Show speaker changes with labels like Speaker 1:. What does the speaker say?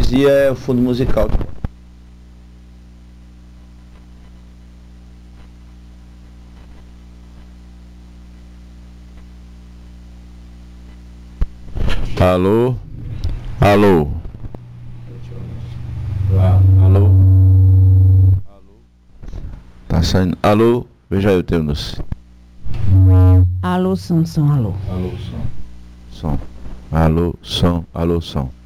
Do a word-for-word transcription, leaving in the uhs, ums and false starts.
Speaker 1: poesia é o fundo musical.
Speaker 2: Alô? Alô? Alô? Tá saindo. Alô? Veja aí o teu doce.
Speaker 3: Alô, som, som, alô.
Speaker 2: Alô, som. Som. Alô, som, alô, som.